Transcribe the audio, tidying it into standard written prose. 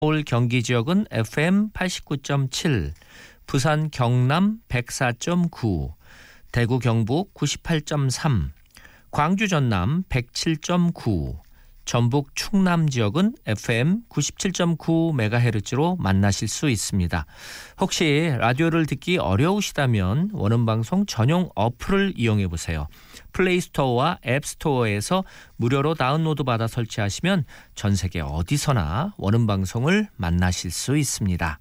서울 경기 지역은 FM 89.7, 부산 경남 104.9, 대구 경북 98.3, 광주 전남 107.9, 전북 충남 지역은 FM 97.9MHz로 만나실 수 있습니다. 혹시 라디오를 듣기 어려우시다면 원음방송 전용 어플을 이용해 보세요. 플레이스토어와 앱스토어에서 무료로 다운로드 받아 설치하시면 전 세계 어디서나 원음방송을 만나실 수 있습니다.